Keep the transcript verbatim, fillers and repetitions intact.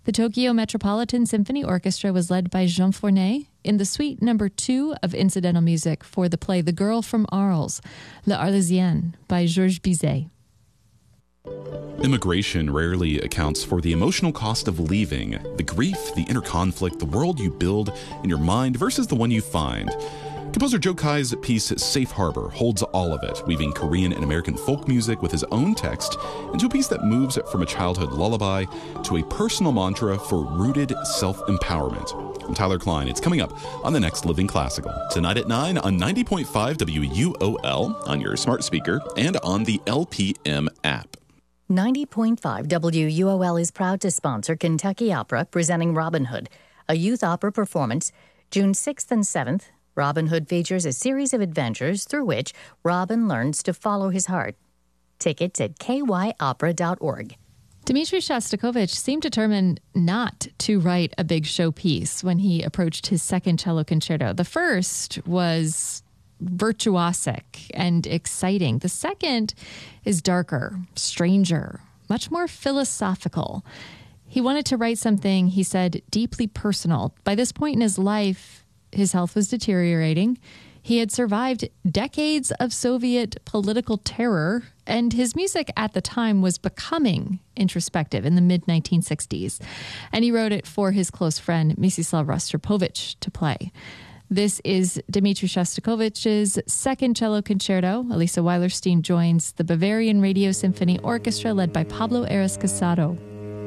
The Tokyo Metropolitan Symphony Orchestra was led by Jean Fournet in the suite number two of incidental music for the play The Girl from Arles, L'Arlésienne, by Georges Bizet. Immigration rarely accounts for the emotional cost of leaving, the grief, the inner conflict, the world you build in your mind versus the one you find. Composer Joe Kai's piece Safe Harbor holds all of it, weaving Korean and American folk music with his own text into a piece that moves from a childhood lullaby to a personal mantra for rooted self-empowerment. I'm Tyler Klein. It's coming up on the next Living Classical, tonight at nine on ninety point five W U O L, on your smart speaker, and on the L P M app. ninety point five W U O L is proud to sponsor Kentucky Opera presenting Robin Hood, a youth opera performance, June sixth and seventh. Robin Hood features a series of adventures through which Robin learns to follow his heart. Tickets at k y opera dot org. Dmitri Shostakovich seemed determined not to write a big showpiece when he approached his second cello concerto. The first was virtuosic and exciting. The second is darker, stranger, much more philosophical. He wanted to write something, he said, deeply personal. By this point in his life, his health was deteriorating. He had survived decades of Soviet political terror, and his music at the time was becoming introspective in the mid nineteen sixties. And he wrote it for his close friend, Mstislav Rostropovich, to play. This is Dmitri Shostakovich's second cello concerto. Elisa Weilerstein joins the Bavarian Radio Symphony Orchestra led by Pablo Ares Casado.